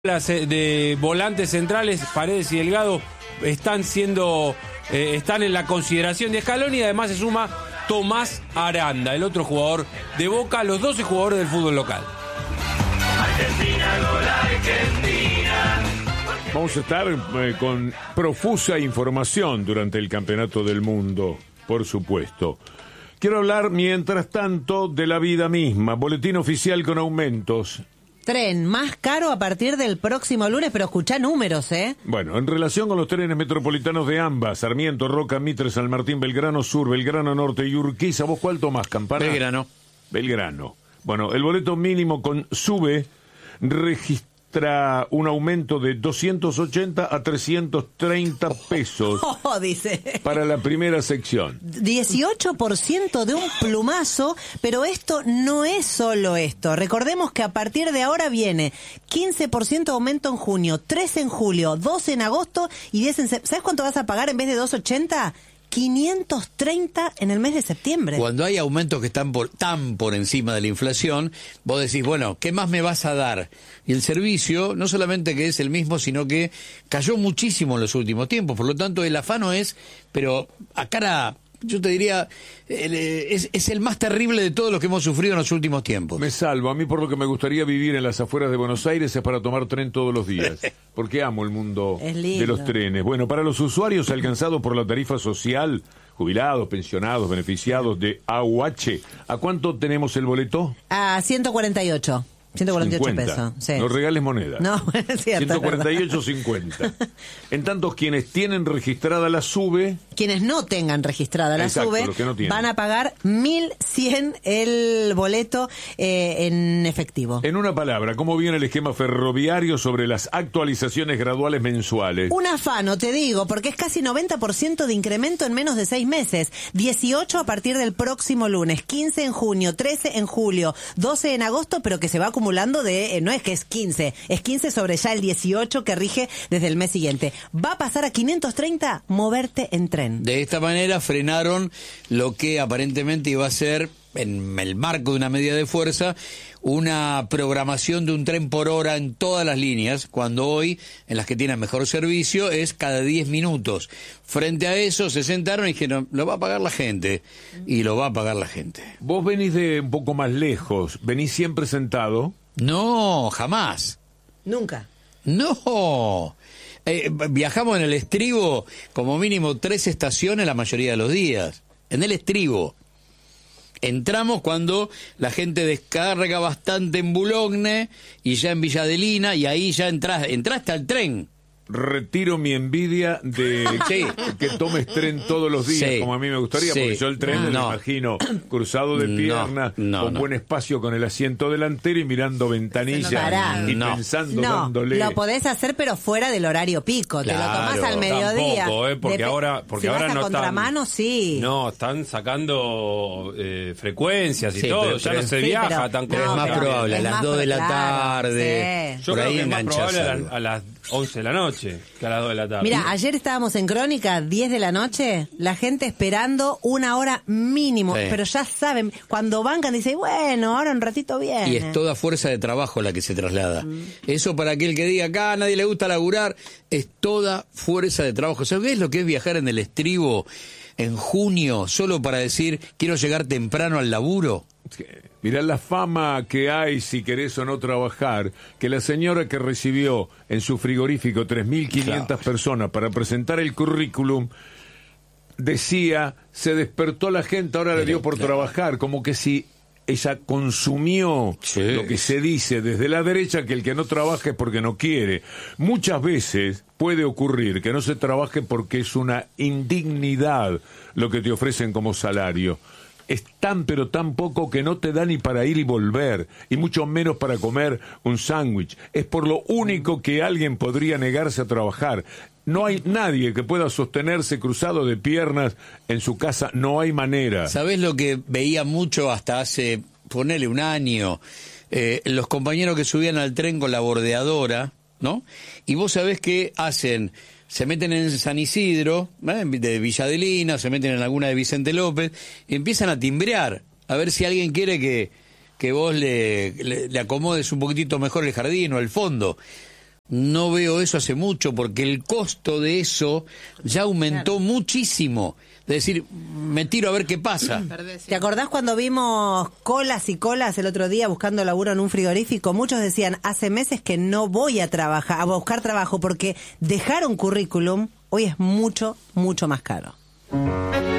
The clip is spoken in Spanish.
De volantes centrales, Paredes y Delgado están en la consideración de Scaloni, y además se suma Tomás Aranda, el otro jugador de Boca, los 12 jugadores del fútbol local. Argentina, gol Argentina. Vamos a estar con profusa información durante el Campeonato del Mundo, por supuesto. Quiero hablar, mientras tanto, de la vida misma. Boletín oficial con aumentos. Tren más caro a partir del próximo lunes, pero escuchá números, ¿eh? Bueno, en relación con los trenes metropolitanos de ambas, Sarmiento, Roca, Mitre, San Martín, Belgrano Sur, Belgrano Norte y Urquiza, ¿vos cuál tomás, Campana? Belgrano. Bueno, el boleto mínimo con SUBE registra un aumento de 280 a 330 pesos dice. Para la primera sección. 18% de un plumazo, pero esto no es solo esto. Recordemos que a partir de ahora viene 15% de aumento en junio, 13 en julio, 12 en agosto y 10 en septiembre. ¿Sabes cuánto vas a pagar en vez de 280? 530 en el mes de septiembre. Cuando hay aumentos que están tan por encima de la inflación, vos decís, bueno, ¿qué más me vas a dar? Y el servicio, no solamente que es el mismo, sino que cayó muchísimo en los últimos tiempos. Por lo tanto, el afano es, pero a cara, yo te diría, es el más terrible de todos los que hemos sufrido en los últimos tiempos. Me salvo. A mí, por lo que me gustaría vivir en las afueras de Buenos Aires es para tomar tren todos los días, porque amo el mundo de los trenes. Bueno, para los usuarios alcanzados por la tarifa social, jubilados, pensionados, beneficiados de AUH, ¿a cuánto tenemos el boleto? A 148. 148 50. pesos. Sí. No regales moneda. No, es cierto. 148.50. En tanto, quienes tienen registrada la SUBE... Quienes no tengan registrada la SUBE van a pagar 1.100 el boleto en efectivo. En una palabra, ¿cómo viene el esquema ferroviario sobre las actualizaciones graduales mensuales? Un afano, te digo, porque es casi 90% de incremento en menos de 6 meses. 18 a partir del próximo lunes, 15 en junio, 13 en julio, 12 en agosto, pero que se va acumulando no es que es 15, es 15 sobre ya el 18 que rige desde el mes siguiente. Va a pasar a 530 moverte en tren. De esta manera frenaron lo que aparentemente iba a ser, en el marco de una medida de fuerza, una programación de un tren por hora en todas las líneas, cuando hoy, en las que tienen mejor servicio, es cada 10 minutos. Frente a eso, se sentaron y dijeron, lo va a pagar la gente, y lo va a pagar la gente. Vos venís de un poco más lejos, ¿venís siempre sentado? No, jamás. Nunca. No. Viajamos en el estribo como mínimo 3 estaciones la mayoría de los días. En el estribo. Entramos cuando la gente descarga bastante en Boulogne y ya en Villa Adelina, y ahí ya entraste al tren. Retiro mi envidia de que tomes tren todos los días, como a mí me gustaría, porque yo el tren me lo imagino cruzado de piernas, con buen espacio, con el asiento delantero y mirando ventanilla y pensando, dándole. Lo podés hacer, pero fuera del horario pico, te lo tomás al mediodía. Tampoco, porque ahora si ahora vas a no contramano, están, no, están sacando frecuencias y todo, ya no se viaja tan corto. Es más probable, a las 2 de la tarde, yo creo que es más probable a las 11 de la noche que a las 2 de la tarde. Mira, ayer estábamos en Crónica, 10 de la noche, la gente esperando una hora mínimo, pero ya saben, cuando bancan dicen, bueno, ahora un ratito viene. Y es toda fuerza de trabajo la que se traslada. Eso, para aquel que diga, acá a nadie le gusta laburar, es toda fuerza de trabajo. ¿Sabés lo que es viajar en el estribo en junio solo para decir, quiero llegar temprano al laburo? Mirá la fama que hay, si querés o no trabajar, que la señora que recibió en su frigorífico 3.500 personas para presentar el currículum, decía, se despertó la gente, ahora le dio por trabajar, como que si ella consumió lo que se dice desde la derecha, que el que no trabaja es porque no quiere. Muchas veces puede ocurrir que no se trabaje porque es una indignidad lo que te ofrecen como salario. Es tan pero tan poco que no te da ni para ir y volver, y mucho menos para comer un sándwich. Es por lo único que alguien podría negarse a trabajar. No hay nadie que pueda sostenerse cruzado de piernas en su casa, no hay manera. ¿Sabés lo que veía mucho hasta hace, ponele, un año? Los compañeros que subían al tren con la bordeadora, ¿no? Y vos sabés qué hacen. Se meten en San Isidro, de Villa Adelina, se meten en alguna de Vicente López, y empiezan a timbrear, a ver si alguien quiere que vos le acomodes un poquitito mejor el jardín o el fondo. no veo eso hace mucho, porque el costo de eso ya aumentó muchísimo. Es decir, me tiro a ver qué pasa. ¿Te acordás cuando vimos colas y colas el otro día buscando laburo en un frigorífico? Muchos decían, hace meses que no voy a trabajar, a buscar trabajo, porque dejar un currículum hoy es mucho, mucho más caro.